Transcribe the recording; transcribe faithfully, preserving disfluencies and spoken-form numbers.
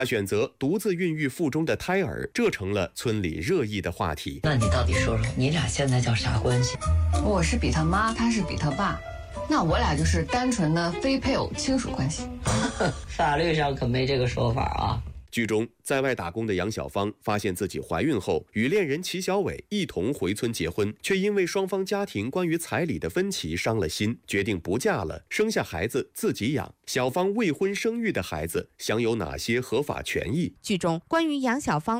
他选择独自孕育腹中的胎儿，这成了村里热议的话题。 那你到底说说，你俩现在叫啥关系？ 我是比他妈，他是比他爸，那我俩就是单纯的非配偶亲属关系。 法律上可没这个说法啊。 剧中，在外打工的杨小芳发现自己怀孕后，与恋人齐小伟一同回村结婚，却因为双方家庭关于彩礼的分歧伤了心，决定不嫁了，生下孩子自己养。小芳未婚生育的孩子享有哪些合法权益？ 剧中关于杨小芳